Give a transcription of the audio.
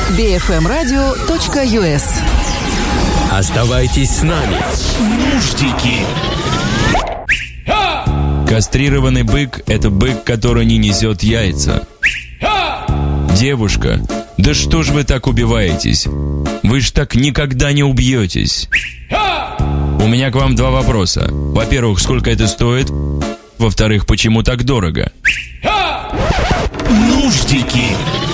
bfmradio.us. Оставайтесь с нами. Нуждики. Кастрированный бык – это бык, который не несет яйца. Девушка, да что ж вы так убиваетесь? Вы ж так никогда не убьетесь. У меня к вам два вопроса. Во-первых, сколько это стоит? Во-вторых, почему так дорого? Нуждики.